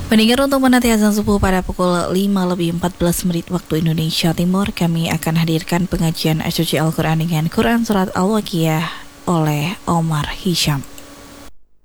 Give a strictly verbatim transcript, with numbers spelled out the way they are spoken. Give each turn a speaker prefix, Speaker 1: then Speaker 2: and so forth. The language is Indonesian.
Speaker 1: Pendengar, untuk menanti azan subuh pada pukul lima lebih empat belas menit waktu Indonesia Timur, kami akan hadirkan pengajian suci Al-Quran dengan Quran Surat Al-Waqiah oleh Omar Hisham.